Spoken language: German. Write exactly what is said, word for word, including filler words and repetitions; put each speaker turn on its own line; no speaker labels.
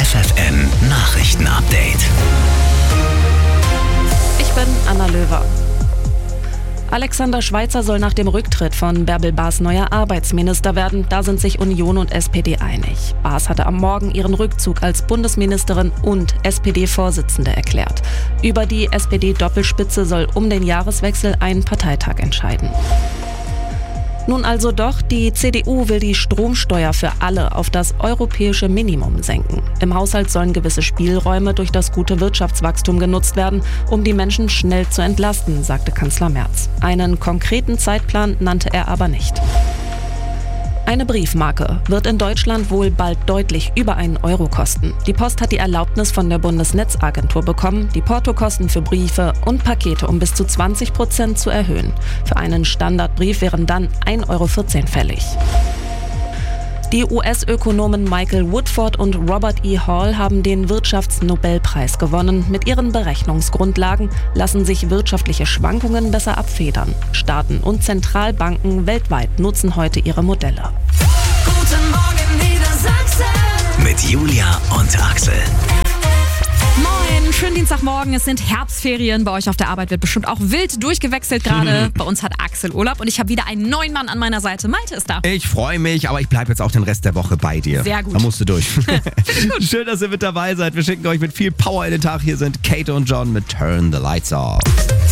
F F N Nachrichten-Update.
Ich bin Anna Löwer. Alexander Schweitzer soll nach dem Rücktritt von Bärbel Baas neuer Arbeitsminister werden. Da sind sich Union und S P D einig. Baas hatte am Morgen ihren Rückzug als Bundesministerin und S P D-Vorsitzende erklärt. Über die S P D-Doppelspitze soll um den Jahreswechsel ein Parteitag entscheiden. Nun also doch, die C D U will die Stromsteuer für alle auf das europäische Minimum senken. Im Haushalt sollen gewisse Spielräume durch das gute Wirtschaftswachstum genutzt werden, um die Menschen schnell zu entlasten, sagte Kanzler Merz. Einen konkreten Zeitplan nannte er aber nicht. Eine Briefmarke wird in Deutschland wohl bald deutlich über einen Euro kosten. Die Post hat die Erlaubnis von der Bundesnetzagentur bekommen, die Portokosten für Briefe und Pakete um bis zu zwanzig Prozent zu erhöhen. Für einen Standardbrief wären dann ein Euro vierzehn fällig. Die U S-Ökonomen Michael Woodford und Robert E. Hall haben den Wirtschaftsnobelpreis gewonnen. Mit ihren Berechnungsgrundlagen lassen sich wirtschaftliche Schwankungen besser abfedern. Staaten und Zentralbanken weltweit nutzen heute ihre Modelle.
Guten Morgen Niedersachsen
Mit Julia und Axel.
Moin, schönen Dienstagmorgen. Es sind Herbstferien. Bei euch auf der Arbeit wird bestimmt auch wild durchgewechselt gerade. Bei uns hat Axel Urlaub und ich habe wieder einen neuen Mann an meiner Seite. Malte ist da.
Ich freue mich, aber ich bleibe jetzt auch den Rest der Woche bei dir.
Sehr gut.
Da musst du durch. Schön, dass ihr mit dabei seid. Wir schicken euch mit viel Power in den Tag. Hier sind Kate und John mit Turn the Lights Off.